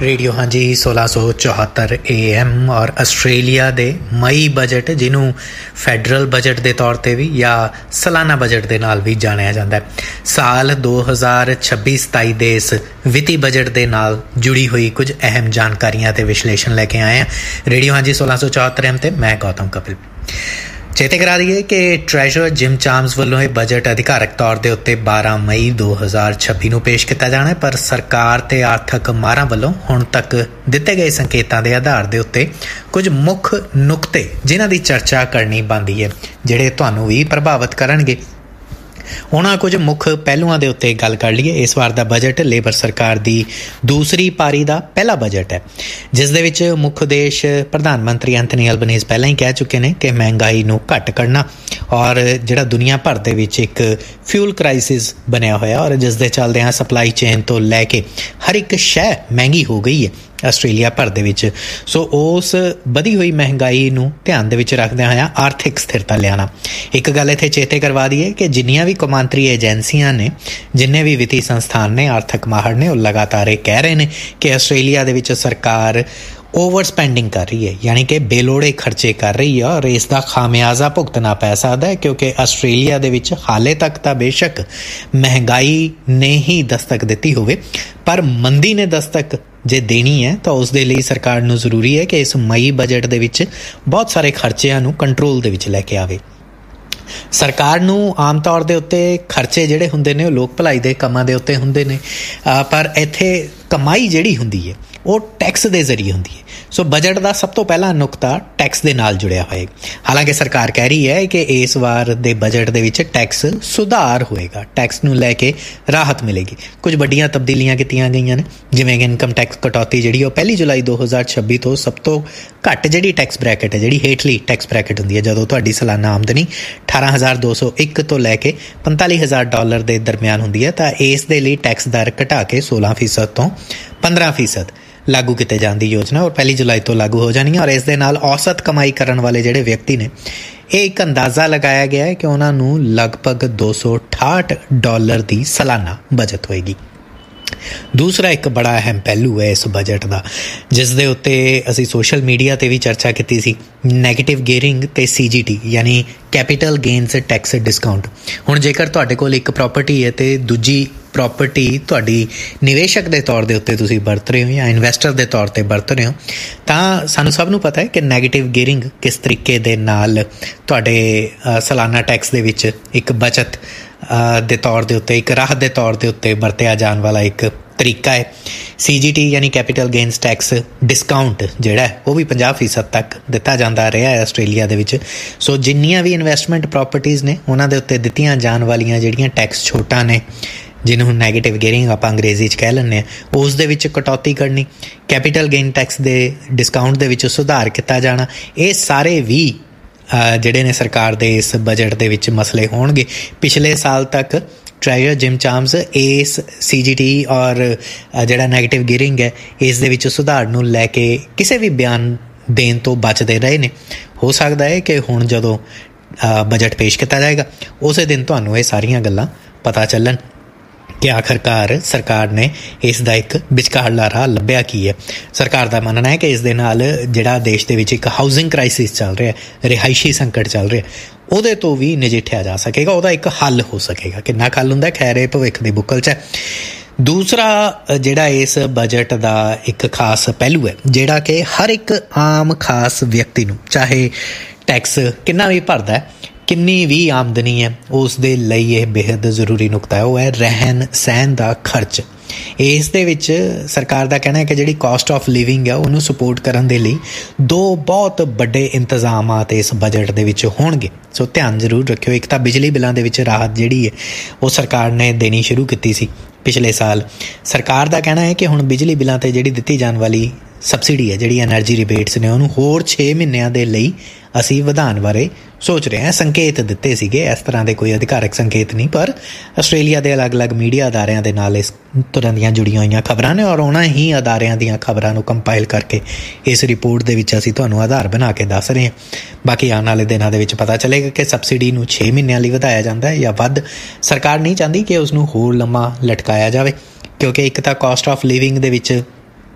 Radio हाँ जी 1674 AM और Australia ਦੇ ਮਈ ਬਜਟ ਜਿਹਨੂੰ ਫੈਡਰਲ ਬਜਟ ਦੇ ਤੌਰ ਤੇ ਵੀ ਜਾਂ ਸਾਲਾਨਾ ਬਜਟ ਦੇ ਨਾਲ ਵੀ ਜਾਣਿਆ ਜਾਂਦਾ ਹੈ। ਸਾਲ 2026-27 ਦੇ ਇਸ ਵਿੱਤੀ ਬਜਟ ਦੇ ਨਾਲ ਜੁੜੀ ਹੋਈ ਕੁਝ ਅਹਿਮ ਜਾਣਕਾਰੀਆਂ ਤੇ ਵਿਸ਼ਲੇਸ਼ਣ ਲੈ ਕੇ ਆਏ ਹਾਂ ਰੇਡੀਓ हाँ जी 1674 AM ਤੇ ਮੈਂ ਗੌਤਮ ਕਪਿਲ। ਚੇਤੇ ਕਰਾ ਦਈਏ ਕਿ ਟ੍ਰੈਜਰਰ ਜਿਮ ਚਾਮਸ ਵੱਲੋਂ ਇਹ ਬਜਟ ਅਧਿਕਾਰਕ ਤੌਰ ਦੇ ਉੱਤੇ 12 ਮਈ 2026 ਨੂੰ ਪੇਸ਼ ਕੀਤਾ ਜਾਣਾ ਹੈ, ਪਰ ਸਰਕਾਰ ਤੇ ਆਰਥਿਕ ਮਾਹਰਾਂ ਵੱਲੋਂ ਹੁਣ ਤੱਕ ਦਿੱਤੇ ਗਏ ਸੰਕੇਤਾਂ ਦੇ ਆਧਾਰ ਦੇ ਉੱਤੇ ਕੁਝ ਮੁੱਖ ਨੁਕਤੇ ਜਿਨ੍ਹਾਂ ਦੀ ਚਰਚਾ ਕਰਨੀ ਬਣਦੀ ਹੈ, ਜਿਹੜੇ ਤੁਹਾਨੂੰ ਵੀ ਪ੍ਰਭਾਵਿਤ ਕਰਨਗੇ। ਉਹਨਾਂ ਕੁਝ ਮੁੱਖ ਪਹਿਲੂਆਂ ਦੇ ਉੱਤੇ ਗੱਲ ਕਰ ਲਈਏ। ਇਸ ਵਾਰ ਦਾ ਬਜਟ ਲੇਬਰ ਸਰਕਾਰ ਦੀ ਦੂਸਰੀ ਪਾਰੀ ਦਾ ਪਹਿਲਾ ਬਜਟ ਹੈ, ਜਿਸ ਦੇ ਵਿੱਚ ਮੁੱਖ ਉਦੇਸ਼ ਪ੍ਰਧਾਨ ਮੰਤਰੀ ਐਂਥਨੀ ਐਲਬਨੀਜ਼ ਪਹਿਲਾਂ ਹੀ ਕਹਿ ਚੁੱਕੇ ਨੇ ਕਿ ਮਹਿੰਗਾਈ ਨੂੰ ਘੱਟ ਕਰਨਾ, ਔਰ ਜਿਹੜਾ ਦੁਨੀਆ ਭਰ ਦੇ ਵਿੱਚ ਇੱਕ ਫਿਊਲ ਕ੍ਰਾਈਸਿਸ ਬਣਿਆ ਹੋਇਆ ਔਰ ਜਿਸ ਦੇ ਚੱਲਦਿਆਂ ਸਪਲਾਈ ਚੇਨ ਤੋਂ ਲੈ ਕੇ ਹਰ ਇੱਕ ਸ਼ੈ ਮਹਿੰਗੀ ਹੋ ਗਈ ਹੈ ਆਸਟ੍ਰੇਲੀਆ ਭਰ ਦੇ ਵਿੱਚ। ਸੋ ਉਸ ਵਧੀ ਹੋਈ ਮਹਿੰਗਾਈ ਨੂੰ ਧਿਆਨ ਦੇ ਵਿੱਚ ਰੱਖਦਿਆਂ ਹੋਇਆਂ ਆਰਥਿਕ ਸਥਿਰਤਾ ਲਿਆਉਣਾ। ਇੱਕ ਗੱਲ ਇੱਥੇ ਚੇਤੇ ਕਰਵਾ ਦਈਏ ਕਿ ਜਿੰਨੀਆਂ ਵੀ ਕੌਮਾਂਤਰੀ ਏਜੰਸੀਆਂ ਨੇ, ਜਿੰਨੇ ਵੀ ਵਿੱਤੀ ਸੰਸਥਾਨ ਨੇ, ਆਰਥਿਕ ਮਾਹਰ ਨੇ, ਉਹ ਲਗਾਤਾਰ ਇਹ ਕਹਿ ਰਹੇ ਨੇ ਕਿ ਆਸਟ੍ਰੇਲੀਆ ਦੇ ਵਿੱਚ ਸਰਕਾਰ ਓਵਰ ਸਪੈਂਡਿੰਗ ਕਰ ਰਹੀ ਹੈ, ਯਾਨੀ ਕਿ ਬੇਲੋੜੇ ਖਰਚੇ ਕਰ ਰਹੀ ਹੈ ਔਰ ਇਸ ਦਾ ਖਾਮਿਆਜ਼ਾ ਭੁਗਤਣਾ ਪੈ ਸਕਦਾ ਹੈ, ਕਿਉਂਕਿ ਆਸਟ੍ਰੇਲੀਆ ਦੇ ਵਿੱਚ ਹਾਲੇ ਤੱਕ ਤਾਂ ਬੇਸ਼ੱਕ ਮਹਿੰਗਾਈ ਨੇ ਹੀ ਦਸਤਕ ਦਿੱਤੀ ਹੋਵੇ, ਪਰ ਮੰਦੀ ਨੇ ਦਸਤਕ ਜੇ ਦੇਣੀ ਹੈ ਤਾਂ ਉਸ ਦੇ ਲਈ ਸਰਕਾਰ ਨੂੰ ਜ਼ਰੂਰੀ ਹੈ ਕਿ ਇਸ ਮਈ ਬਜਟ ਦੇ ਵਿੱਚ ਬਹੁਤ ਸਾਰੇ ਖਰਚਿਆਂ ਨੂੰ ਕੰਟਰੋਲ ਦੇ ਵਿੱਚ ਲੈ ਕੇ ਆਵੇ। ਸਰਕਾਰ ਨੂੰ ਆਮ ਤੌਰ ਦੇ ਉੱਤੇ ਖਰਚੇ ਜਿਹੜੇ ਹੁੰਦੇ ਨੇ ਉਹ ਲੋਕ ਭਲਾਈ ਦੇ ਕੰਮਾਂ ਦੇ ਉੱਤੇ ਹੁੰਦੇ ਨੇ, ਪਰ ਇੱਥੇ ਕਮਾਈ ਜਿਹੜੀ ਹੁੰਦੀ ਹੈ ਉਹ ਟੈਕਸ ਦੇ ਜ਼ਰੀਏ ਹੁੰਦੀ ਹੈ। ਸੋ ਬਜਟ ਦਾ ਸਭ ਤੋਂ ਪਹਿਲਾ ਨੁਕਤਾ ਟੈਕਸ ਦੇ ਨਾਲ ਜੁੜਿਆ ਹੋਇਆ। ਹਾਲਾਂਕਿ ਸਰਕਾਰ ਕਹਿ ਰਹੀ ਹੈ ਕਿ ਇਸ ਵਾਰ ਦੇ ਬਜਟ ਦੇ ਵਿੱਚ ਟੈਕਸ ਸੁਧਾਰ ਹੋਏਗਾ, ਟੈਕਸ ਨੂੰ ਲੈ ਕੇ ਰਾਹਤ ਮਿਲੇਗੀ। ਕੁਝ ਵੱਡੀਆਂ ਤਬਦੀਲੀਆਂ ਕੀਤੀਆਂ ਗਈਆਂ ਨੇ, ਜਿਵੇਂ ਕਿ ਇਨਕਮ ਟੈਕਸ ਕਟੌਤੀ ਜਿਹੜੀ ਉਹ 1 ਜੁਲਾਈ 2026 ਤੋਂ ਸਭ ਤੋਂ ਘੱਟ ਜਿਹੜੀ ਟੈਕਸ ਬ੍ਰੈਕਟ ਹੈ, ਜਿਹੜੀ ਹੇਠਲੀ ਟੈਕਸ ਬ੍ਰੈਕਟ ਹੁੰਦੀ ਹੈ, ਜਦੋਂ ਤੁਹਾਡੀ ਸਾਲਾਨਾ ਆਮਦਨੀ $18,201 ਤੋਂ ਲੈ ਕੇ $45,000 ਦੇ ਦਰਮਿਆਨ ਹੁੰਦੀ ਹੈ, ਤਾਂ ਇਸ ਦੇ ਲਈ ਟੈਕਸ ਦਰ ਘਟਾ ਕੇ 16% ਤੋਂ 15% ਲਾਗੂ ਕੀਤੇ ਜਾਣ ਦੀ ਯੋਜਨਾ ਔਰ 1 ਜੁਲਾਈ ਤੋਂ ਲਾਗੂ ਹੋ ਜਾਣੀ ਹੈ। ਔਰ ਇਸ ਦੇ ਨਾਲ ਔਸਤ ਕਮਾਈ ਕਰਨ ਵਾਲੇ ਜਿਹੜੇ ਵਿਅਕਤੀ ਨੇ, ਇਹ ਇੱਕ ਅੰਦਾਜ਼ਾ ਲਗਾਇਆ ਗਿਆ ਹੈ ਕਿ ਉਹਨਾਂ ਨੂੰ ਲਗਭਗ $268 ਦੀ ਸਾਲਾਨਾ ਬਚਤ ਹੋਏਗੀ। ਦੂਸਰਾ ਇੱਕ ਬੜਾ ਅਹਿਮ ਪਹਿਲੂ ਹੈ ਇਸ ਬਜਟ ਦਾ, ਜਿਸ ਦੇ ਉੱਤੇ ਅਸੀਂ ਸੋਸ਼ਲ ਮੀਡੀਆ 'ਤੇ ਵੀ ਚਰਚਾ ਕੀਤੀ ਸੀ, ਨੈਗੇਟਿਵ ਗੇਅਰਿੰਗ ਅਤੇ CGT ਯਾਨੀ ਕੈਪੀਟਲ ਗੇਨਸ ਟੈਕਸ ਡਿਸਕਾਊਂਟ। ਹੁਣ ਜੇਕਰ ਤੁਹਾਡੇ ਕੋਲ ਇੱਕ ਪ੍ਰਾਪਰਟੀ ਹੈ ਅਤੇ ਦੂਜੀ ਪ੍ਰਾਪਰਟੀ ਤੁਹਾਡੀ ਨਿਵੇਸ਼ਕ ਦੇ ਤੌਰ ਦੇ ਉੱਤੇ ਤੁਸੀਂ ਵਰਤ ਰਹੇ ਹੋ ਜਾਂ ਇਨਵੈਸਟਰ ਦੇ ਤੌਰ 'ਤੇ ਵਰਤ ਰਹੇ ਹੋ, ਤਾਂ ਸਾਨੂੰ ਸਭ ਨੂੰ ਪਤਾ ਹੈ ਕਿ ਨੈਗੇਟਿਵ ਗੇਅਰਿੰਗ ਕਿਸ ਤਰੀਕੇ ਦੇ ਨਾਲ ਤੁਹਾਡੇ ਸਾਲਾਨਾ ਟੈਕਸ ਦੇ ਵਿੱਚ ਇੱਕ ਬਚਤ ਦੇ ਤੌਰ ਦੇ ਉੱਤੇ, ਇੱਕ ਰਾਹਤ ਦੇ ਤੌਰ ਦੇ ਉੱਤੇ ਵਰਤਿਆ ਜਾਣ ਵਾਲਾ ਇੱਕ ਤਰੀਕਾ ਹੈ। CGT ਯਾਨੀ ਕੈਪੀਟਲ ਗੇਨਸ ਟੈਕਸ ਡਿਸਕਾਊਂਟ ਜਿਹੜਾ ਹੈ ਉਹ ਵੀ 50% ਤੱਕ ਦਿੱਤਾ ਜਾਂਦਾ ਰਿਹਾ ਹੈ ਆਸਟ੍ਰੇਲੀਆ ਦੇ ਵਿੱਚ। ਸੋ ਜਿੰਨੀਆਂ ਵੀ ਇਨਵੈਸਟਮੈਂਟ ਪ੍ਰੋਪਰਟੀਜ਼ ਨੇ ਉਹਨਾਂ ਦੇ ਉੱਤੇ ਦਿੱਤੀਆਂ ਜਾਣ ਵਾਲੀਆਂ ਜਿਹੜੀਆਂ ਟੈਕਸ ਛੋਟਾਂ ਨੇ, ਜਿਹਨੂੰ ਨੈਗੇਟਿਵ ਗੇਅਰਿੰਗ ਆਪਾਂ ਅੰਗਰੇਜ਼ੀ 'ਚ ਕਹਿ ਲੈਂਦੇ ਹਾਂ, ਉਸ ਦੇ ਵਿੱਚ ਕਟੌਤੀ ਕਰਨੀ, ਕੈਪੀਟਲ ਗੇਨ ਟੈਕਸ ਦੇ ਡਿਸਕਾਊਂਟ ਦੇ ਵਿੱਚ ਸੁਧਾਰ ਕੀਤਾ ਜਾਣਾ, ਇਹ ਸਾਰੇ ਵੀ ਜਿਹੜੇ ਨੇ ਸਰਕਾਰ ਦੇ ਇਸ ਬਜਟ ਦੇ ਵਿੱਚ ਮਸਲੇ ਹੋਣਗੇ। ਪਿਛਲੇ ਸਾਲ ਤੱਕ ਟ੍ਰੈਜਰਰ ਜਿਮ ਚਾਮਸ ਇਸ CGT ਔਰ ਜਿਹੜਾ ਨੈਗੇਟਿਵ ਗੇਅਰਿੰਗ ਹੈ ਇਸ ਦੇ ਵਿੱਚ ਸੁਧਾਰ ਨੂੰ ਲੈ ਕੇ ਕਿਸੇ ਵੀ ਬਿਆਨ ਦੇਣ ਤੋਂ ਬਚਦੇ ਰਹੇ ਨੇ। ਹੋ ਸਕਦਾ ਹੈ ਕਿ ਹੁਣ ਜਦੋਂ ਬਜਟ ਪੇਸ਼ ਕੀਤਾ ਜਾਏਗਾ ਉਸੇ ਦਿਨ ਤੁਹਾਨੂੰ ਇਹ ਸਾਰੀਆਂ ਗੱਲਾਂ ਪਤਾ ਚੱਲਣ ਕਿ ਆਖਰਕਾਰ ਸਰਕਾਰ ਨੇ ਇਸ ਦਾ ਇੱਕ ਵਿਚਕਾਰਲਾ ਰਾਹ ਲੱਭਿਆ ਕੀ ਹੈ। ਸਰਕਾਰ ਦਾ ਮੰਨਣਾ ਹੈ ਕਿ ਇਸ ਦੇ ਨਾਲ ਜਿਹੜਾ ਦੇਸ਼ ਦੇ ਵਿੱਚ ਇੱਕ ਹਾਊਸਿੰਗ ਕ੍ਰਾਈਸਿਸ ਚੱਲ ਰਿਹਾ, ਰਿਹਾਇਸ਼ੀ ਸੰਕਟ ਚੱਲ ਰਿਹਾ, ਉਹਦੇ ਤੋਂ ਵੀ ਨਜਿੱਠਿਆ ਜਾ ਸਕੇਗਾ, ਉਹਦਾ ਇੱਕ ਹੱਲ ਹੋ ਸਕੇਗਾ। ਕਿੰਨਾ ਹੱਲ ਹੁੰਦਾ ਖੈਰ ਇਹ ਭਵਿੱਖ ਦੀ ਬੁੱਕਲ 'ਚ ਹੈ। ਦੂਸਰਾ ਜਿਹੜਾ ਇਸ ਬਜਟ ਦਾ ਇੱਕ ਖਾਸ ਪਹਿਲੂ ਹੈ, ਜਿਹੜਾ ਕਿ ਹਰ ਇੱਕ ਆਮ ਖਾਸ ਵਿਅਕਤੀ ਨੂੰ, ਚਾਹੇ ਟੈਕਸ ਕਿੰਨਾ ਵੀ ਭਰਦਾ ਹੈ, ਕਿੰਨੀ ਵੀ ਆਮਦਨੀ ਹੈ, ਉਸ ਦੇ ਲਈ ਇਹ ਬੇਹੱਦ ਜ਼ਰੂਰੀ ਨੁਕਤਾ ਹੈ, ਉਹ ਹੈ ਰਹਿਣ ਸਹਿਣ ਦਾ ਖਰਚ। ਇਸ ਦੇ ਵਿੱਚ ਸਰਕਾਰ ਦਾ ਕਹਿਣਾ ਹੈ ਕਿ ਜਿਹੜੀ ਕਾਸਟ ਆਫ ਲਿਵਿੰਗ ਹੈ ਉਹਨੂੰ ਸਪੋਰਟ ਕਰਨ ਦੇ ਲਈ 2 ਬਹੁਤ ਵੱਡੇ ਇੰਤਜ਼ਾਮਾਤ ਇਸ ਬਜਟ ਦੇ ਵਿੱਚ ਹੋਣਗੇ। ਸੋ ਧਿਆਨ ਜ਼ਰੂਰ ਰੱਖਿਓ। ਇੱਕ ਤਾਂ ਬਿਜਲੀ ਬਿੱਲਾਂ ਦੇ ਵਿੱਚ ਰਾਹਤ ਜਿਹੜੀ ਹੈ ਉਹ ਸਰਕਾਰ ਨੇ ਦੇਣੀ ਸ਼ੁਰੂ ਕੀਤੀ ਸੀ ਪਿਛਲੇ ਸਾਲ। ਸਰਕਾਰ ਦਾ ਕਹਿਣਾ ਹੈ ਕਿ ਹੁਣ ਬਿਜਲੀ ਬਿੱਲਾਂ 'ਤੇ ਜਿਹੜੀ ਦਿੱਤੀ ਜਾਣ ਵਾਲੀ ਸਬਸਿਡੀ ਹੈ, ਜਿਹੜੀ ਐਨਰਜੀ ਰਿਬੇਟਸ ਨੇ, ਉਹਨੂੰ ਹੋਰ 6 ਮਹੀਨਿਆਂ ਦੇ ਲਈ ਅਸੀਂ ਵਧਾਉਣ ਬਾਰੇ ਸੋਚ ਰਹੇ ਹਾਂ। ਸੰਕੇਤ ਦਿੱਤੇ ਸੀਗੇ, ਇਸ ਤਰ੍ਹਾਂ ਦੇ ਕੋਈ ਅਧਿਕਾਰਕ ਸੰਕੇਤ ਨਹੀਂ, ਪਰ ਆਸਟ੍ਰੇਲੀਆ ਦੇ ਅਲੱਗ-ਅਲੱਗ ਮੀਡੀਆ ਅਦਾਰਿਆਂ ਦੇ ਨਾਲ ਇਸ ਤਰ੍ਹਾਂ ਦੀਆਂ ਜੁੜੀਆਂ ਹੋਈਆਂ ਖਬਰਾਂ ਨੇ ਔਰ ਉਹਨਾਂ ਹੀ ਅਦਾਰਿਆਂ ਦੀਆਂ ਖਬਰਾਂ ਨੂੰ ਕੰਪਾਈਲ ਕਰਕੇ ਇਸ ਰਿਪੋਰਟ ਦੇ ਵਿੱਚ ਅਸੀਂ ਤੁਹਾਨੂੰ ਆਧਾਰ ਬਣਾ ਕੇ ਦੱਸ ਰਹੇ ਹਾਂ। ਬਾਕੀ ਆਉਣ ਵਾਲੇ ਦਿਨਾਂ ਦੇ ਵਿੱਚ ਪਤਾ ਚੱਲੇਗਾ ਕਿ ਸਬਸਿਡੀ ਨੂੰ 6 ਮਹੀਨਿਆਂ ਲਈ ਵਧਾਇਆ ਜਾਂਦਾ ਹੈ ਜਾਂ ਵੱਧ। ਸਰਕਾਰ ਨਹੀਂ ਚਾਹੁੰਦੀ ਕਿ ਉਸਨੂੰ ਹੋਰ ਲੰਮਾ ਲਟਕਾਇਆ ਜਾਵੇ, ਕਿਉਂਕਿ ਇੱਕ ਤਾਂ ਕਾਸਟ ਆਫ ਲਿਵਿੰਗ ਦੇ ਵਿੱਚ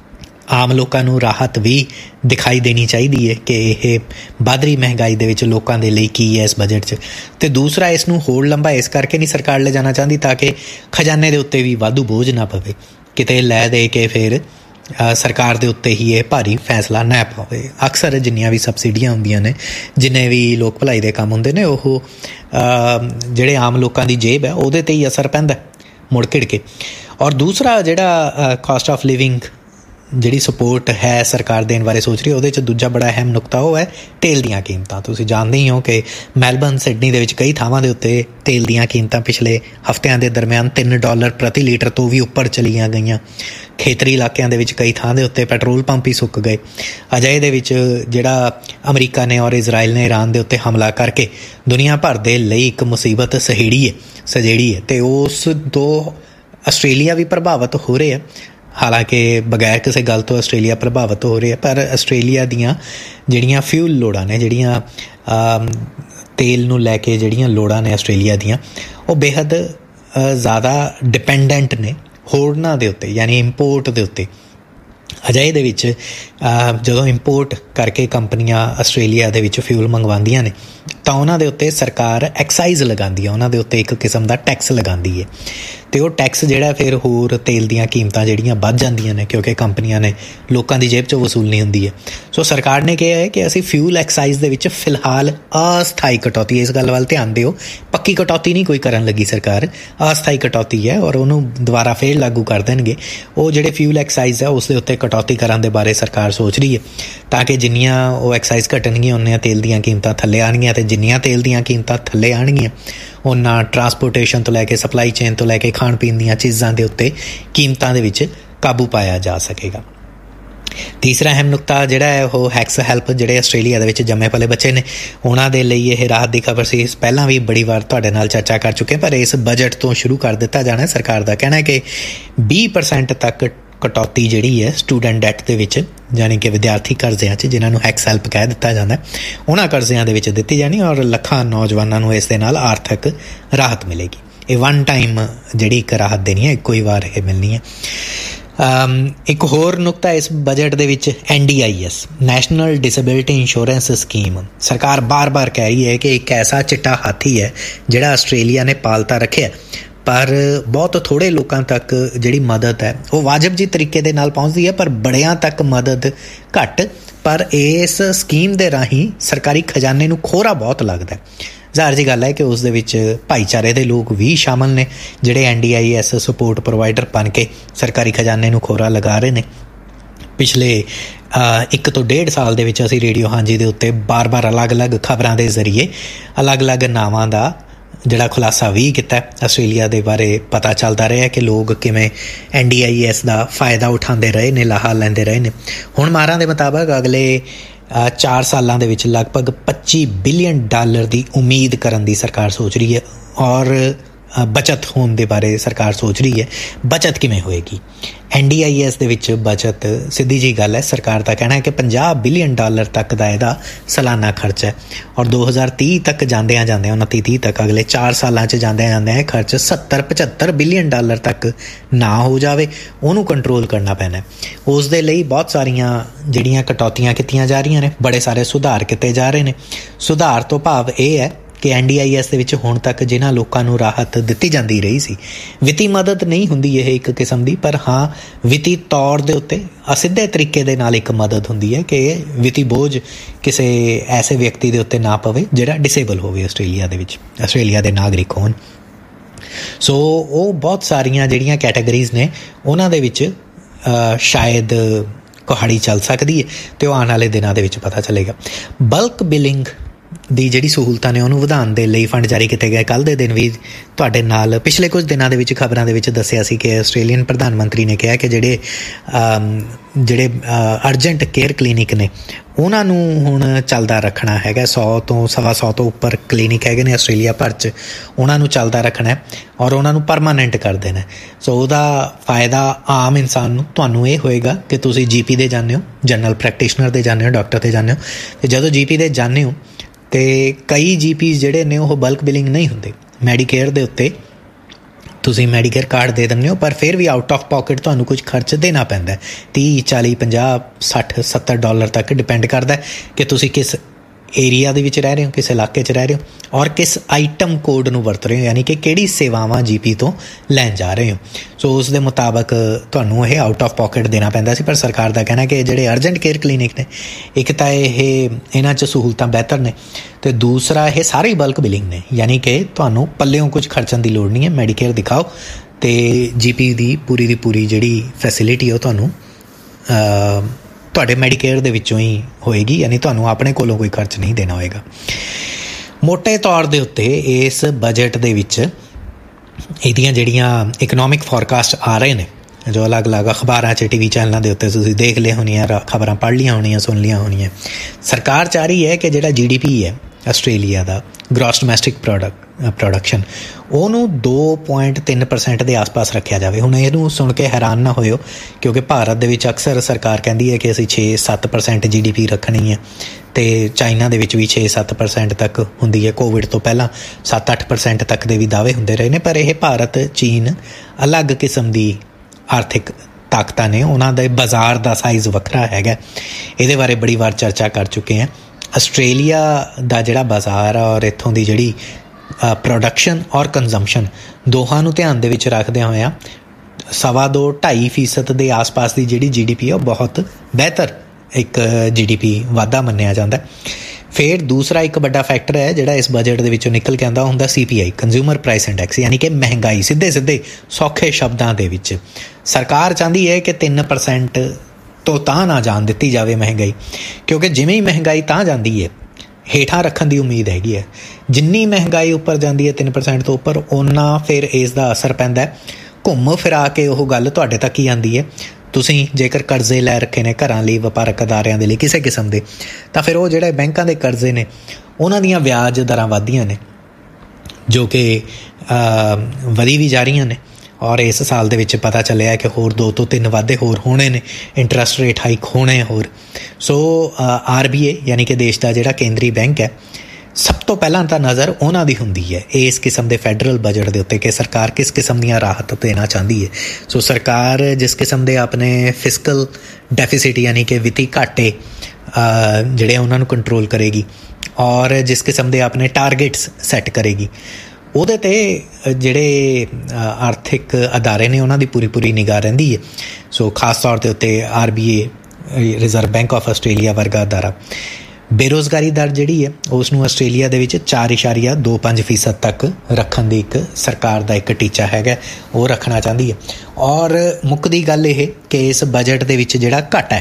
ਆਮ ਲੋਕਾਂ ਨੂੰ ਰਾਹਤ ਵੀ ਦਿਖਾਈ ਦੇਣੀ ਚਾਹੀਦੀ ਹੈ ਕਿ ਇਹ ਵੱਧ ਰਹੀ ਮਹਿੰਗਾਈ ਦੇ ਵਿੱਚ ਲੋਕਾਂ ਦੇ ਲਈ ਕੀ ਹੈ ਇਸ ਬਜਟ 'ਚ। ਅਤੇ ਦੂਸਰਾ, ਇਸ ਨੂੰ ਹੋਰ ਲੰਬਾ ਇਸ ਕਰਕੇ ਨਹੀਂ ਸਰਕਾਰ ਲੈ ਜਾਣਾ ਚਾਹੁੰਦੀ ਤਾਂ ਕਿ ਖਜ਼ਾਨੇ ਦੇ ਉੱਤੇ ਵੀ ਵਾਧੂ ਬੋਝ ਨਾ ਪਵੇ, ਕਿਤੇ ਲੈ ਦੇ ਕੇ ਫਿਰ ਸਰਕਾਰ ਦੇ ਉੱਤੇ ਹੀ ਇਹ ਭਾਰੀ ਫੈਸਲਾ ਨਾ ਪਵੇ। ਅਕਸਰ ਜਿੰਨੀਆਂ ਵੀ ਸਬਸਿਡੀਆਂ ਹੁੰਦੀਆਂ ਨੇ, ਜਿੰਨੇ ਵੀ ਲੋਕ ਭਲਾਈ ਦੇ ਕੰਮ ਹੁੰਦੇ ਨੇ, ਉਹ ਜਿਹੜੇ ਆਮ ਲੋਕਾਂ ਦੀ ਜੇਬ ਹੈ ਉਹਦੇ 'ਤੇ ਹੀ ਅਸਰ ਪੈਂਦਾ ਮੁੜ ਘਿੜ ਕੇ। ਔਰ ਦੂਸਰਾ ਜਿਹੜਾ ਕਾਸਟ ਆਫ ਲਿਵਿੰਗ ਜਿਹੜੀ ਸਪੋਰਟ ਹੈ ਸਰਕਾਰ ਦੇਣ ਬਾਰੇ ਸੋਚ ਰਹੀ ਹੈ, ਉਹਦੇ 'ਚ ਦੂਜਾ ਬੜਾ ਅਹਿਮ ਨੁਕਤਾ ਉਹ ਹੈ ਤੇਲ ਦੀਆਂ ਕੀਮਤਾਂ। ਤੁਸੀਂ ਜਾਣਦੇ ਹੀ ਹੋ ਕਿ ਮੈਲਬਰਨ, ਸਿਡਨੀ ਦੇ ਵਿੱਚ ਕਈ ਥਾਵਾਂ ਦੇ ਉੱਤੇ ਤੇਲ ਦੀਆਂ ਕੀਮਤਾਂ ਪਿਛਲੇ ਹਫ਼ਤਿਆਂ ਦੇ ਦਰਮਿਆਨ $3 ਪ੍ਰਤੀ ਲੀਟਰ ਤੋਂ ਵੀ ਉੱਪਰ ਚਲੀਆਂ ਗਈਆਂ। ਖੇਤਰੀ ਇਲਾਕਿਆਂ ਦੇ ਵਿੱਚ ਕਈ ਥਾਂ ਦੇ ਉੱਤੇ ਪੈਟਰੋਲ ਪੰਪ ਹੀ ਸੁੱਕ ਗਏ। ਅਜਿਹੇ ਦੇ ਵਿੱਚ ਜਿਹੜਾ ਅਮਰੀਕਾ ਨੇ ਔਰ ਇਜ਼ਰਾਈਲ ਨੇ ਈਰਾਨ ਦੇ ਉੱਤੇ ਹਮਲਾ ਕਰਕੇ ਦੁਨੀਆ ਭਰ ਦੇ ਲਈ ਇੱਕ ਮੁਸੀਬਤ ਸਜੇੜੀ ਹੈ ਅਤੇ ਉਸ ਤੋਂ ਆਸਟ੍ਰੇਲੀਆ ਵੀ ਪ੍ਰਭਾਵਿਤ ਹੋ ਰਿਹਾ। ਹਾਲਾਂਕਿ ਬਗੈਰ ਕਿਸੇ ਗੱਲ ਤੋਂ ਆਸਟ੍ਰੇਲੀਆ ਪ੍ਰਭਾਵਿਤ ਹੋ ਰਿਹਾ, ਪਰ ਆਸਟ੍ਰੇਲੀਆ ਦੀਆਂ ਜਿਹੜੀਆਂ ਫਿਊਲ ਲੋੜਾਂ ਨੇ, ਜਿਹੜੀਆਂ ਤੇਲ ਨੂੰ ਲੈ ਕੇ ਜਿਹੜੀਆਂ ਲੋੜਾਂ ਨੇ ਆਸਟ੍ਰੇਲੀਆ ਦੀਆਂ, ਉਹ ਬੇਹੱਦ ਜ਼ਿਆਦਾ ਡਿਪੈਂਡੈਂਟ ਨੇ ਹੋਰਨਾਂ ਦੇ ਉੱਤੇ, ਯਾਨੀ ਇੰਪੋਰਟ ਦੇ ਉੱਤੇ। ਅਜਿਹੇ ਦੇ ਵਿੱਚ ਜਦੋਂ ਇੰਪੋਰਟ ਕਰਕੇ ਕੰਪਨੀਆਂ ਆਸਟ੍ਰੇਲੀਆ ਦੇ ਵਿੱਚ ਫਿਊਲ ਮੰਗਵਾਉਂਦੀਆਂ ਨੇ ਤਾਂ ਉਹਨਾਂ ਦੇ ਉੱਤੇ ਸਰਕਾਰ ਐਕਸਾਈਜ਼ ਲਗਾਉਂਦੀ ਹੈ, ਉਹਨਾਂ ਦੇ ਉੱਤੇ ਇੱਕ ਕਿਸਮ ਦਾ ਟੈਕਸ ਲਗਾਉਂਦੀ ਹੈ ਅਤੇ ਉਹ ਟੈਕਸ ਜਿਹੜਾ ਫਿਰ ਹੋਰ ਤੇਲ ਦੀਆਂ ਕੀਮਤਾਂ ਜਿਹੜੀਆਂ ਵੱਧ ਜਾਂਦੀਆਂ ਨੇ, ਕਿਉਂਕਿ ਕੰਪਨੀਆਂ ਨੇ ਲੋਕਾਂ ਦੀ ਜੇਬ 'ਚੋਂ ਵਸੂਲਣੀ ਹੁੰਦੀ ਹੈ। ਸੋ ਸਰਕਾਰ ਨੇ ਕਿਹਾ ਹੈ ਕਿ ਅਸੀਂ ਫਿਊਲ ਐਕਸਾਈਜ਼ ਦੇ ਵਿੱਚ ਫਿਲਹਾਲ ਅਸਥਾਈ ਕਟੌਤੀ, ਇਸ ਗੱਲ ਵੱਲ ਧਿਆਨ ਦਿਓ, ਪੱਕੀ ਕਟੌਤੀ ਨਹੀਂ ਕੋਈ ਕਰਨ ਲੱਗੀ ਸਰਕਾਰ, ਅਸਥਾਈ ਕਟੌਤੀ ਹੈ ਔਰ ਉਹਨੂੰ ਦੁਬਾਰਾ ਫਿਰ ਲਾਗੂ ਕਰ ਦੇਣਗੇ। ਉਹ ਜਿਹੜੇ ਫਿਊਲ ਐਕਸਾਈਜ਼ ਹੈ ਉਸ ਦੇ ਉੱਤੇ ਕਟੌਤੀ ਕਰਨ ਦੇ ਬਾਰੇ ਸਰਕਾਰ ਸੋਚ ਰਹੀ ਹੈ ਤਾਂ ਕਿ ਜਿੰਨੀਆਂ ਉਹ ਐਕਸਾਈਜ਼ ਘਟਣਗੀਆਂ ਉਨੀਆਂ ਤੇਲ ਦੀਆਂ ਕੀਮਤਾਂ ਥੱਲੇ ਆਉਣਗੀਆਂ, ਅਤੇ ਜਿੰਨੀਆਂ ਤੇਲ ਦੀਆਂ ਕੀਮਤਾਂ ਥੱਲੇ ਆਉਣਗੀਆਂ ਉਹਨਾਂ ਟਰਾਂਸਪੋਰਟੇਸ਼ਨ ਤੋਂ ਲੈ ਕੇ ਸਪਲਾਈ ਚੇਨ ਤੋਂ ਲੈ ਕੇ ਖਾਣ ਪੀਣ ਦੀਆਂ ਚੀਜ਼ਾਂ ਦੇ ਉੱਤੇ ਕੀਮਤਾਂ ਦੇ ਵਿੱਚ ਕਾਬੂ ਪਾਇਆ ਜਾ ਸਕੇਗਾ। ਤੀਸਰਾ ਅਹਿਮ ਨੁਕਤਾ ਜਿਹੜਾ ਹੈ ਉਹ ਹੈਕਸ ਹੈਲਪ, ਜਿਹੜੇ ਆਸਟ੍ਰੇਲੀਆ ਦੇ ਵਿੱਚ ਜੰਮੇ ਪਲੇ ਬੱਚੇ ਨੇ ਉਹਨਾਂ ਦੇ ਲਈ ਇਹ ਰਾਹਤ ਦੀ ਖਬਰ ਸੀ। ਪਹਿਲਾਂ ਵੀ ਬੜੀ ਵਾਰ ਤੁਹਾਡੇ ਨਾਲ ਚਰਚਾ ਕਰ ਚੁੱਕੇ, ਪਰ ਇਸ ਬਜਟ ਤੋਂ ਸ਼ੁਰੂ ਕਰ ਦਿੱਤਾ ਜਾਣਾ। ਸਰਕਾਰ ਦਾ ਕਹਿਣਾ ਹੈ ਕਿ 20% ਤੱਕ ਕਟੌਤੀ ਜਿਹੜੀ ਹੈ ਸਟੂਡੈਂਟ ਡੈਟ ਦੇ ਵਿੱਚ, ਯਾਨੀ ਕਿ ਵਿਦਿਆਰਥੀ ਕਰਜ਼ਿਆਂ 'ਚ, ਜਿਨ੍ਹਾਂ ਨੂੰ ਹੈਕਸ ਹੈਲਪ ਕਹਿ ਦਿੱਤਾ ਜਾਂਦਾ, ਉਹਨਾਂ ਕਰਜ਼ਿਆਂ ਦੇ ਵਿੱਚ ਦਿੱਤੀ ਜਾਣੀ ਔਰ ਲੱਖਾਂ ਨੌਜਵਾਨਾਂ ਨੂੰ ਇਸ ਦੇ ਨਾਲ ਆਰਥਿਕ ਰਾਹਤ ਮਿਲੇਗੀ। ਇਹ ਵਨ ਟਾਈਮ ਜਿਹੜੀ ਇੱਕ ਰਾਹਤ ਦੇਣੀ ਹੈ, ਇੱਕੋ ਹੀ ਵਾਰ ਇਹ ਮਿਲਣੀ ਹੈ। ਇੱਕ ਹੋਰ ਨੁਕਤਾ ਇਸ ਬਜਟ ਦੇ ਵਿੱਚ NDIS, national disability insurance scheme. ਸਰਕਾਰ ਬਾਰ-ਬਾਰ ਕਹਿ ਰਹੀ ਹੈ ਕਿ ਇੱਕ ਐਸਾ ਚਿੱਟਾ ਹਾਥੀ ਹੈ ਜਿਹੜਾ ਆਸਟ੍ਰੇਲੀਆ ਨੇ ਪਾਲਤਾ ਰੱਖਿਆ, ਪਰ ਬਹੁਤ ਥੋੜ੍ਹੇ ਲੋਕਾਂ ਤੱਕ ਜਿਹੜੀ ਮਦਦ ਹੈ ਉਹ ਵਾਜਬ ਜੀ ਤਰੀਕੇ ਦੇ ਨਾਲ ਪਹੁੰਚਦੀ ਹੈ, ਪਰ ਬੜਿਆਂ ਤੱਕ ਮਦਦ ਘੱਟ। ਪਰ ਇਸ ਸਕੀਮ ਦੇ ਰਾਹੀਂ ਸਰਕਾਰੀ ਖਜ਼ਾਨੇ ਨੂੰ ਖੋਰਾ ਬਹੁਤ ਲੱਗਦਾ। ਜ਼ਾਹਰ ਜੀ ਗੱਲ ਹੈ ਕਿ ਉਸ ਦੇ ਵਿੱਚ ਭਾਈਚਾਰੇ ਦੇ ਲੋਕ ਵੀ ਸ਼ਾਮਲ ਨੇ ਜਿਹੜੇ NDIS ਸਪੋਰਟ ਪ੍ਰੋਵਾਈਡਰ ਬਣ ਕੇ ਸਰਕਾਰੀ ਖਜ਼ਾਨੇ ਨੂੰ ਖੋਰਾ ਲਗਾ ਰਹੇ ਨੇ। ਪਿਛਲੇ 1 ਤੋਂ 1.5 ਸਾਲ ਦੇ ਵਿੱਚ ਅਸੀਂ ਰੇਡੀਓ ਹਾਂਜੀ ਦੇ ਉੱਤੇ ਬਾਰ-ਬਾਰ ਅਲੱਗ-ਅਲੱਗ ਖਬਰਾਂ ਦੇ ਜ਼ਰੀਏ ਅਲੱਗ-ਅਲੱਗ ਨਾਵਾਂ ਦਾ ਜਿਹੜਾ ਖੁਲਾਸਾ ਵੀ ਕੀਤਾ। ਆਸਟ੍ਰੇਲੀਆ ਦੇ ਬਾਰੇ ਪਤਾ ਚੱਲਦਾ ਰਿਹਾ ਕਿ ਲੋਕ ਕਿਵੇਂ NDIS ਦਾ ਫਾਇਦਾ ਉਠਾਉਂਦੇ ਰਹੇ ਨੇ, ਲਾਹਾ ਲੈਂਦੇ ਰਹੇ ਨੇ। ਹੁਣ ਮਾਰਾਂ ਦੇ ਮੁਤਾਬਕ ਅਗਲੇ 4 ਸਾਲਾਂ ਦੇ ਵਿੱਚ ਲਗਭਗ $25 ਬਿਲੀਅਨ ਦੀ ਉਮੀਦ ਕਰਨ ਦੀ ਸਰਕਾਰ ਸੋਚ ਰਹੀ ਹੈ ਔਰ ਬਚਤ ਹੋਣ ਦੇ ਬਾਰੇ ਸਰਕਾਰ ਸੋਚ ਰਹੀ ਹੈ। ਬਚਤ ਕਿਵੇਂ ਹੋਏਗੀ? NDIS ਦੇ ਵਿੱਚ ਬਚਤ ਸਿੱਧੀ ਜਿਹੀ ਗੱਲ ਹੈ, ਸਰਕਾਰ ਦਾ ਕਹਿਣਾ ਹੈ ਕਿ $50 ਬਿਲੀਅਨ ਤੱਕ ਦਾ ਇਹਦਾ ਸਾਲਾਨਾ ਖਰਚਾ ਹੈ ਔਰ 2030 ਤੱਕ ਜਾਂਦਿਆਂ 29-30 ਤੱਕ, ਅਗਲੇ 4 ਸਾਲਾਂ 'ਚ ਜਾਂਦਿਆਂ ਖਰਚ $70-75 ਬਿਲੀਅਨ ਤੱਕ ਨਾ ਹੋ ਜਾਵੇ, ਉਹਨੂੰ ਕੰਟਰੋਲ ਕਰਨਾ ਪੈਣਾ। ਉਸ ਦੇ ਲਈ ਬਹੁਤ ਸਾਰੀਆਂ ਜਿਹੜੀਆਂ ਕਟੌਤੀਆਂ ਕੀਤੀਆਂ ਜਾ ਰਹੀਆਂ ਨੇ, ਬੜੇ ਸਾਰੇ ਸੁਧਾਰ ਕੀਤੇ ਜਾ ਰਹੇ ਨੇ। ਸੁਧਾਰ ਤੋਂ ਭਾਵ ਇਹ ਹੈ ਕਿ NDIS ਦੇ ਵਿੱਚ ਹੁਣ ਤੱਕ ਜਿਨ੍ਹਾਂ ਲੋਕਾਂ ਨੂੰ ਰਾਹਤ ਦਿੱਤੀ ਜਾਂਦੀ ਰਹੀ ਸੀ, ਵਿੱਤੀ ਮਦਦ ਨਹੀਂ ਹੁੰਦੀ ਇਹ ਇੱਕ ਕਿਸਮ ਦੀ, ਪਰ ਹਾਂ ਵਿੱਤੀ ਤੌਰ ਦੇ ਉੱਤੇ ਅਸਿੱਧੇ ਤਰੀਕੇ ਦੇ ਨਾਲ ਇੱਕ ਮਦਦ ਹੁੰਦੀ ਹੈ ਕਿ ਵਿੱਤੀ ਬੋਝ ਕਿਸੇ ਐਸੇ ਵਿਅਕਤੀ ਦੇ ਉੱਤੇ ਨਾ ਪਵੇ ਜਿਹੜਾ ਡਿਸੇਬਲ ਹੋਵੇ ਆਸਟ੍ਰੇਲੀਆ ਦੇ ਵਿੱਚ, ਆਸਟ੍ਰੇਲੀਆ ਦੇ ਨਾਗਰਿਕ ਹੋਣ। ਸੋ ਉਹ ਬਹੁਤ ਸਾਰੀਆਂ ਜਿਹੜੀਆਂ ਕੈਟਾਗਰੀਜ਼ ਨੇ ਉਹਨਾਂ ਦੇ ਵਿੱਚ ਸ਼ਾਇਦ ਕੁਹਾੜੀ ਚੱਲ ਸਕਦੀ ਹੈ ਅਤੇ ਉਹ ਆਉਣ ਵਾਲੇ ਦਿਨਾਂ ਦੇ ਵਿੱਚ ਪਤਾ ਚੱਲੇਗਾ। ਬਲਕ ਬਿਲਿੰਗ ਦੀ ਜਿਹੜੀ ਸਹੂਲਤਾਂ ਨੇ ਉਹਨੂੰ ਵਧਾਉਣ ਦੇ ਲਈ ਫੰਡ ਜਾਰੀ ਕੀਤੇ ਗਏ। ਕੱਲ੍ਹ ਦੇ ਦਿਨ ਵੀ ਤੁਹਾਡੇ ਨਾਲ ਪਿਛਲੇ ਕੁਝ ਦਿਨਾਂ ਦੇ ਵਿੱਚ ਖਬਰਾਂ ਦੇ ਵਿੱਚ ਦੱਸਿਆ ਸੀ ਕਿ ਆਸਟ੍ਰੇਲੀਅਨ ਪ੍ਰਧਾਨ ਮੰਤਰੀ ਨੇ ਕਿਹਾ ਕਿ ਜਿਹੜੇ ਅਰਜੈਂਟ ਕੇਅਰ ਕਲੀਨਿਕ ਨੇ ਉਹਨਾਂ ਨੂੰ ਹੁਣ ਚੱਲਦਾ ਰੱਖਣਾ ਹੈਗਾ। 100 ਤੋਂ 125 ਤੋਂ ਉੱਪਰ ਕਲੀਨਿਕ ਹੈਗੇ ਨੇ ਆਸਟ੍ਰੇਲੀਆ ਭਰ 'ਚ, ਉਹਨਾਂ ਨੂੰ ਚੱਲਦਾ ਰੱਖਣਾ ਔਰ ਉਹਨਾਂ ਨੂੰ ਪਰਮਾਨੈਂਟ ਕਰ ਦੇਣਾ। ਸੋ ਉਹਦਾ ਫਾਇਦਾ ਆਮ ਇਨਸਾਨ ਨੂੰ, ਤੁਹਾਨੂੰ ਇਹ ਹੋਏਗਾ ਕਿ ਤੁਸੀਂ GP ਦੇ ਜਾਂਦੇ ਹੋ, ਜਨਰਲ ਪ੍ਰੈਕਟੀਸ਼ਨਰ ਦੇ ਜਾਂਦੇ ਹੋ, ਡਾਕਟਰ ਦੇ ਜਾਂਦੇ ਹੋ, ਅਤੇ ਜਦੋਂ GP ਦੇ ਜਾਂਦੇ ਹੋ ਅਤੇ ਕਈ GPs ਜਿਹੜੇ ਨੇ ਉਹ ਬਲਕ ਬਿਲਿੰਗ ਨਹੀਂ ਹੁੰਦੇ। ਮੈਡੀਕੇਅਰ ਦੇ ਉੱਤੇ ਤੁਸੀਂ ਮੈਡੀਕੇਅਰ ਕਾਰਡ ਦੇ ਦਿੰਦੇ ਹੋ, ਪਰ ਫਿਰ ਵੀ ਆਊਟ ਆਫ ਪੋਕਟ ਤੁਹਾਨੂੰ ਕੁਝ ਖਰਚ ਦੇਣਾ ਪੈਂਦਾ, 30, 40, 50, 60, $70 ਤੱਕ ਡਿਪੈਂਡ ਕਰਦਾ ਕਿ ਤੁਸੀਂ ਕਿਸ ਏਰੀਆ ਦੇ ਵਿੱਚ ਰਹਿ ਰਹੇ ਹੋ, ਕਿਸ ਇਲਾਕੇ 'ਚ ਰਹਿ ਰਹੇ ਹੋ ਔਰ ਕਿਸ ਆਈਟਮ ਕੋਡ ਨੂੰ ਵਰਤ ਰਹੇ ਹੋ, ਯਾਨੀ ਕਿ ਕਿਹੜੀ ਸੇਵਾਵਾਂ GP ਤੋਂ ਲੈਣ ਜਾ ਰਹੇ ਹੋ। ਸੋ ਉਸ ਦੇ ਮੁਤਾਬਕ ਤੁਹਾਨੂੰ ਇਹ ਆਊਟ ਆਫ ਪੋਕਟ ਦੇਣਾ ਪੈਂਦਾ ਸੀ। ਪਰ ਸਰਕਾਰ ਦਾ ਕਹਿਣਾ ਕਿ ਜਿਹੜੇ ਅਰਜੈਂਟ ਕੇਅਰ ਕਲੀਨਿਕ ਨੇ, ਇੱਕ ਤਾਂ ਇਹਨਾਂ 'ਚ ਸਹੂਲਤਾਂ ਬਿਹਤਰ ਨੇ ਅਤੇ ਦੂਸਰਾ ਇਹ ਸਾਰੇ ਬਲਕ ਬਿਲਿੰਗ ਨੇ, ਯਾਨੀ ਕਿ ਤੁਹਾਨੂੰ ਪੱਲਿਓਂ ਕੁਝ ਖਰਚਣ ਦੀ ਲੋੜ ਨਹੀਂ ਹੈ। ਮੈਡੀਕੇਅਰ ਦਿਖਾਓ ਅਤੇ GP ਦੀ ਪੂਰੀ ਜਿਹੜੀ ਫੈਸਿਲਿਟੀ ਉਹ ਤੁਹਾਨੂੰ ਤੁਹਾਡੇ ਮੈਡੀਕੇਅਰ ਦੇ ਵਿੱਚੋਂ ਹੀ ਹੋਏਗੀ, ਯਾਨੀ ਤੁਹਾਨੂੰ ਆਪਣੇ ਕੋਲੋਂ ਕੋਈ ਖਰਚ ਨਹੀਂ ਦੇਣਾ ਹੋਏਗਾ। ਮੋਟੇ ਤੌਰ ਦੇ ਉੱਤੇ ਇਸ ਬਜਟ ਦੇ ਵਿੱਚ ਇਹਦੀਆਂ ਜਿਹੜੀਆਂ ਇਕਨੋਮਿਕ ਫੋਰਕਾਸਟ ਆ ਰਹੇ ਨੇ, ਜੋ ਅਲੱਗ-ਅਲੱਗ ਅਖਬਾਰਾਂ 'ਚ, TV ਚੈਨਲਾਂ ਦੇ ਉੱਤੇ ਤੁਸੀਂ ਦੇਖ ਲਏ ਹੋਣੀਆਂ, ਖਬਰਾਂ ਪੜ੍ਹ ਲਈਆਂ ਹੋਣੀਆਂ, ਸੁਣ ਲਈਆਂ ਹੋਣੀਆਂ। ਸਰਕਾਰ ਚਾਹ ਰਹੀ ਹੈ ਕਿ ਜਿਹੜਾ GDP ਹੈ ਆਸਟ੍ਰੇਲੀਆ ਦਾ, ਗ੍ਰੋਸ ਡੋਮੈਸਟਿਕ ਪ੍ਰੋਡਕਸ਼ਨ, ਉਹਨੂੰ 2.3% ਦੇ ਆਸ-ਪਾਸ ਰੱਖਿਆ ਜਾਵੇ। ਹੁਣ ਇਹਨੂੰ ਸੁਣ ਕੇ ਹੈਰਾਨ ਨਾ ਹੋਇਓ, ਕਿਉਂਕਿ ਭਾਰਤ ਦੇ ਵਿੱਚ ਅਕਸਰ ਸਰਕਾਰ ਕਹਿੰਦੀ ਹੈ ਕਿ ਅਸੀਂ 6-7% GDP ਰੱਖਣੀ ਹੈ, ਅਤੇ ਚਾਈਨਾ ਦੇ ਵਿੱਚ ਵੀ 6-7% ਤੱਕ ਹੁੰਦੀ ਹੈ। ਕੋਵਿਡ ਤੋਂ ਪਹਿਲਾਂ 7-8% ਤੱਕ ਦੇ ਵੀ ਦਾਅਵੇ ਹੁੰਦੇ ਰਹੇ ਨੇ, ਪਰ ਇਹ ਭਾਰਤ, ਚੀਨ ਅਲੱਗ ਕਿਸਮ ਦੀ ਆਰਥਿਕ ਤਾਕਤਾਂ ਨੇ, ਉਹਨਾਂ ਦੇ ਬਾਜ਼ਾਰ ਦਾ ਸਾਈਜ਼ ਵੱਖਰਾ ਹੈਗਾ। ਇਹਦੇ ਬਾਰੇ ਬੜੀ ਵਾਰ ਚਰਚਾ ਕਰ ਚੁੱਕੇ ਹਾਂ। ਆਸਟ੍ਰੇਲੀਆ ਦਾ ਜਿਹੜਾ ਬਾਜ਼ਾਰ ਔਰ ਇੱਥੋਂ ਦੀ ਜਿਹੜੀ ਪ੍ਰੋਡਕਸ਼ਨ ਔਰ ਕੰਜ਼ੰਪਸ਼ਨ ਦੋਹਾਂ ਨੂੰ ਧਿਆਨ ਦੇ ਵਿੱਚ ਰੱਖਦਿਆਂ ਹੋਇਆਂ 2.25% ਦੇ ਆਸ-ਪਾਸ ਦੀ ਜਿਹੜੀ GDP ਹੈ ਉਹ ਬਹੁਤ ਬਿਹਤਰ ਇੱਕ GDP ਵਾਧਾ ਮੰਨਿਆ ਜਾਂਦਾ। ਫਿਰ ਦੂਸਰਾ ਇੱਕ ਵੱਡਾ ਫੈਕਟਰ ਹੈ ਜਿਹੜਾ ਇਸ ਬਜਟ ਦੇ ਵਿੱਚੋਂ ਨਿਕਲ ਕੇ ਆਉਂਦਾ ਹੁੰਦਾ, CPI, ਕੰਜ਼ਿਊਮਰ ਪ੍ਰਾਈਸ ਇੰਡੈਕਸ, ਯਾਨੀ ਕਿ ਮਹਿੰਗਾਈ। ਸਿੱਧੇ ਸੌਖੇ ਸ਼ਬਦਾਂ ਦੇ ਵਿੱਚ ਸਰਕਾਰ ਚਾਹੁੰਦੀ ਹੈ ਕਿ 3% ਤੋਂ ਤਾਂ ਨਾ ਜਾਣ ਦਿੱਤੀ ਜਾਵੇ ਮਹਿੰਗਾਈ, ਕਿਉਂਕਿ ਜਿਵੇਂ ਹੀ ਮਹਿੰਗਾਈ ਤਾਂ ਜਾਂਦੀ ਹੈ ਹੇਠਾਂ ਰੱਖਣ ਦੀ ਉਮੀਦ ਹੈਗੀ ਹੈ। ਜਿੰਨੀ ਮਹਿੰਗਾਈ ਉੱਪਰ ਜਾਂਦੀ ਹੈ 3% ਤੋਂ ਉੱਪਰ, ਓਨਾ ਫਿਰ ਇਸ ਦਾ ਅਸਰ ਪੈਂਦਾ। ਘੁੰਮ ਫਿਰਾ ਕੇ ਉਹ ਗੱਲ ਤੁਹਾਡੇ ਤੱਕ ਹੀ ਆਉਂਦੀ ਹੈ। ਤੁਸੀਂ ਜੇਕਰ ਕਰਜ਼ੇ ਲੈ ਰੱਖੇ ਨੇ ਘਰਾਂ ਲਈ, ਵਪਾਰਕ ਅਦਾਰਿਆਂ ਦੇ ਲਈ, ਕਿਸੇ ਕਿਸਮ ਦੇ, ਤਾਂ ਫਿਰ ਉਹ ਜਿਹੜੇ ਬੈਂਕਾਂ ਦੇ ਕਰਜ਼ੇ ਨੇ ਉਹਨਾਂ ਦੀਆਂ ਵਿਆਜ ਦਰਾਂ ਵੱਧਦੀਆਂ ਨੇ, ਜੋ ਕਿ ਵਧੀ ਵੀ ਜਾ ਰਹੀਆਂ ਨੇ। ਔਰ ਇਸ ਸਾਲ ਦੇ ਵਿੱਚ ਪਤਾ ਚੱਲਿਆ ਕਿ ਹੋਰ 2 ਤੋਂ 3 ਵਾਧੇ ਹੋਰ ਹੋਣੇ ਨੇ, ਇੰਟਰਸਟ ਰੇਟ ਹਾਈਕ ਹੋਣੇ ਹੋਰ। ਸੋ RBA ਯਾਨੀ ਕਿ ਦੇਸ਼ ਦਾ ਜਿਹੜਾ ਕੇਂਦਰੀ ਬੈਂਕ ਹੈ, ਸਭ ਤੋਂ ਪਹਿਲਾਂ ਤਾਂ ਨਜ਼ਰ ਉਹਨਾਂ ਦੀ ਹੁੰਦੀ ਹੈ ਇਸ ਕਿਸਮ ਦੇ ਫੈਡਰਲ ਬਜਟ ਦੇ ਉੱਤੇ ਕਿ ਸਰਕਾਰ ਕਿਸ ਕਿਸਮ ਦੀਆਂ ਰਾਹਤ ਦੇਣਾ ਚਾਹੁੰਦੀ ਹੈ। ਸੋ ਸਰਕਾਰ ਜਿਸ ਕਿਸਮ ਦੇ ਆਪਣੇ ਫਿਸਕਲ ਡੈਫੀਸਿਟ ਯਾਨੀ ਕਿ ਵਿੱਤੀ ਘਾਟੇ ਜਿਹੜੇ ਉਹਨਾਂ ਨੂੰ ਕੰਟਰੋਲ ਕਰੇਗੀ ਔਰ ਜਿਸ ਕਿਸਮ ਦੇ ਆਪਣੇ ਟਾਰਗੇਟਸ ਸੈੱਟ ਕਰੇਗੀ, ਉਹਦੇ 'ਤੇ ਜਿਹੜੇ ਆਰਥਿਕ ਅਦਾਰੇ ਨੇ ਉਹਨਾਂ ਦੀ ਪੂਰੀ ਨਿਗਾਹ ਰਹਿੰਦੀ ਹੈ। ਸੋ ਖਾਸ ਤੌਰ ਦੇ ਉੱਤੇ RBA, reserve bank of Australia ਵਰਗਾ ਅਦਾਰਾ। ਬੇਰੁਜ਼ਗਾਰੀ ਦਰ ਜਿਹੜੀ ਹੈ ਉਸ ਨੂੰ ਆਸਟ੍ਰੇਲੀਆ ਦੇ ਵਿੱਚ 4.25% ਤੱਕ ਰੱਖਣ ਦੀ ਇੱਕ ਸਰਕਾਰ ਦਾ ਇੱਕ ਟੀਚਾ ਹੈਗਾ, ਉਹ ਰੱਖਣਾ ਚਾਹੁੰਦੀ ਹੈ। ਔਰ ਮੁੱਕਦੀ ਗੱਲ ਇਹ ਕਿ ਇਸ ਬਜਟ ਦੇ ਵਿੱਚ ਜਿਹੜਾ ਘਾਟਾ ਹੈ,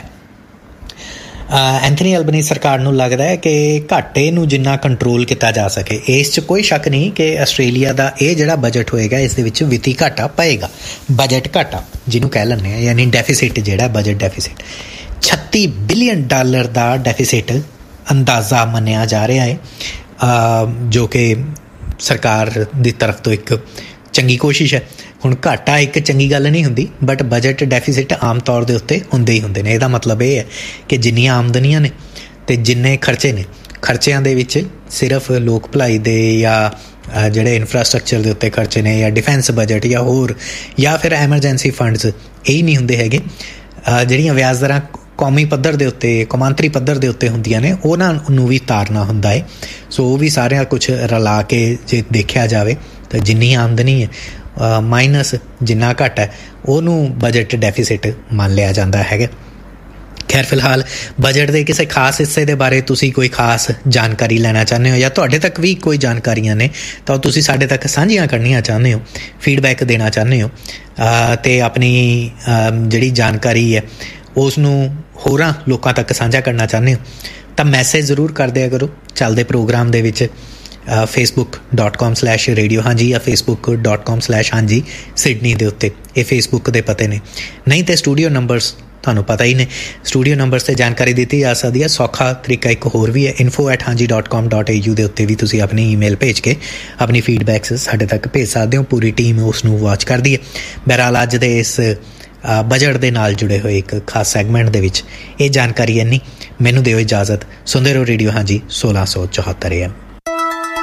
ਐਂਥਨੀ ਐਲਬਨੀਜ਼ ਸਰਕਾਰ ਨੂੰ ਲੱਗਦਾ ਹੈ ਕਿ ਘਾਟੇ ਨੂੰ ਜਿੰਨਾ ਕੰਟਰੋਲ ਕੀਤਾ ਜਾ ਸਕੇ। ਇਸ 'ਚ ਕੋਈ ਸ਼ੱਕ ਨਹੀਂ ਕਿ ਆਸਟ੍ਰੇਲੀਆ ਦਾ ਇਹ ਜਿਹੜਾ ਬਜਟ ਹੋਏਗਾ ਇਸ ਦੇ ਵਿੱਚ ਵਿੱਤੀ ਘਾਟਾ ਪਏਗਾ। ਬਜਟ ਘਾਟਾ ਜਿਹਨੂੰ ਕਹਿ ਲੈਂਦੇ ਹਾਂ, ਯਾਨੀ ਡੈਫੀਸਿਟ ਜਿਹੜਾ ਬਜਟ ਡੈਫੀਸਿਟ, $36 ਬਿਲੀਅਨ ਦਾ ਡੈਫੀਸਿਟ ਅੰਦਾਜ਼ਾ ਮੰਨਿਆ ਜਾ ਰਿਹਾ ਹੈ, ਜੋ ਕਿ ਸਰਕਾਰ ਦੀ ਤਰਫ ਤੋਂ ਇੱਕ ਚੰਗੀ ਕੋਸ਼ਿਸ਼ ਹੈ। ਹੁਣ ਘਾਟਾ ਇੱਕ ਚੰਗੀ ਗੱਲ ਨਹੀਂ ਹੁੰਦੀ, ਬਟ ਬਜਟ ਡੈਫੀਸਿਟ ਆਮ ਤੌਰ ਦੇ ਉੱਤੇ ਹੁੰਦੇ ਹੀ ਹੁੰਦੇ ਨੇ। ਇਹਦਾ ਮਤਲਬ ਇਹ ਹੈ ਕਿ ਜਿੰਨੀਆਂ ਆਮਦਨੀਆਂ ਨੇ ਅਤੇ ਜਿੰਨੇ ਖਰਚੇ ਨੇ, ਖਰਚਿਆਂ ਦੇ ਵਿੱਚ ਸਿਰਫ ਲੋਕ ਭਲਾਈ ਦੇ ਜਾਂ ਜਿਹੜੇ ਇਨਫਰਾਸਟਰਕਚਰ ਦੇ ਉੱਤੇ ਖਰਚੇ ਨੇ, ਜਾਂ ਡਿਫੈਂਸ ਬਜਟ ਜਾਂ ਹੋਰ, ਜਾਂ ਫਿਰ ਐਮਰਜੈਂਸੀ ਫੰਡਸ, ਇਹ ਨਹੀਂ ਹੁੰਦੇ ਹੈਗੇ। ਜਿਹੜੀਆਂ ਵਿਆਜ ਦਰਾਂ ਕੌਮੀ ਪੱਧਰ ਦੇ ਉੱਤੇ, ਕੌਮਾਂਤਰੀ ਪੱਧਰ ਦੇ ਉੱਤੇ ਹੁੰਦੀਆਂ ਨੇ, ਉਹਨਾਂ ਨੂੰ ਵੀ ਤਾਰਨਾ ਹੁੰਦਾ ਹੈ। ਸੋ ਉਹ ਵੀ ਸਾਰਿਆਂ ਕੁਛ ਰਲਾ ਕੇ ਜੇ ਦੇਖਿਆ ਜਾਵੇ ਤਾਂ ਜਿੰਨੀ ਆਮਦਨੀ ਹੈ ਮਾਈਨਸ ਜਿੰਨਾ ਘੱਟ ਹੈ, ਉਹਨੂੰ ਬਜਟ ਡੈਫੀਸਿਟ ਮੰਨ ਲਿਆ ਜਾਂਦਾ ਹੈਗਾ। ਖੈਰ, ਫਿਲਹਾਲ ਬਜਟ ਦੇ ਕਿਸੇ ਖਾਸ ਹਿੱਸੇ ਦੇ ਬਾਰੇ ਤੁਸੀਂ ਕੋਈ ਖਾਸ ਜਾਣਕਾਰੀ ਲੈਣਾ ਚਾਹੁੰਦੇ ਹੋ, ਜਾਂ ਤੁਹਾਡੇ ਤੱਕ ਵੀ ਕੋਈ ਜਾਣਕਾਰੀਆਂ ਨੇ ਤਾਂ ਤੁਸੀਂ ਸਾਡੇ ਤੱਕ ਸਾਂਝੀਆਂ ਕਰਨੀਆਂ ਚਾਹੁੰਦੇ ਹੋ, ਫੀਡਬੈਕ ਦੇਣਾ ਚਾਹੁੰਦੇ ਹੋ, ਅਤੇ ਆਪਣੀ ਜਿਹੜੀ ਜਾਣਕਾਰੀ ਹੈ ਉਸ ਨੂੰ ਹੋਰਾਂ ਲੋਕਾਂ ਤੱਕ ਸਾਂਝਾ ਕਰਨਾ ਚਾਹੁੰਦੇ ਹੋ, ਤਾਂ ਮੈਸੇਜ ਜ਼ਰੂਰ ਕਰ ਦਿਆ ਕਰੋ ਚੱਲਦੇ ਪ੍ਰੋਗਰਾਮ ਦੇ ਵਿੱਚ। facebook.com/radio ਹਾਂਜੀ ਜਾਂ facebook.com/ਹਾਂਜੀ ਸਿਡਨੀ ਦੇ ਉੱਤੇ ਇਹ ਫੇਸਬੁੱਕ ਦੇ ਪਤੇ ਨੇ। ਨਹੀਂ ਤਾਂ ਸਟੂਡੀਓ ਨੰਬਰਸ ਤੁਹਾਨੂੰ ਪਤਾ ਹੀ ਨੇ, ਸਟੂਡੀਓ ਨੰਬਰਸ 'ਤੇ ਜਾਣਕਾਰੀ ਦਿੱਤੀ ਜਾ ਸਕਦੀ ਹੈ। ਸੌਖਾ ਤਰੀਕਾ ਇੱਕ ਹੋਰ ਵੀ ਹੈ, info@hanji.com.au ਦੇ ਉੱਤੇ ਵੀ ਤੁਸੀਂ ਆਪਣੀ ਈਮੇਲ ਭੇਜ ਕੇ ਆਪਣੀ ਫੀਡਬੈਕਸ ਸਾਡੇ ਤੱਕ ਭੇਜ ਸਕਦੇ ਹੋ। ਪੂਰੀ ਟੀਮ ਉਸ ਨੂੰ ਵਾਚ ਕਰਦੀ ਹੈ। ਬਹਰਹਾਲ ਅੱਜ ਦੇ ਇਸ ਬਜਟ ਦੇ ਨਾਲ ਜੁੜੇ ਹੋਏ ਇੱਕ ਖਾਸ ਸੈਗਮੈਂਟ ਦੇ ਵਿੱਚ ਇਹ ਜਾਣਕਾਰੀ ਇੰਨੀ। ਮੈਨੂੰ ਦਿਓ ਇਜਾਜ਼ਤ। ਸੁਣਦੇ ਰਹੋ ਰੇਡੀਓ ਹਾਂਜੀ 1674 AM।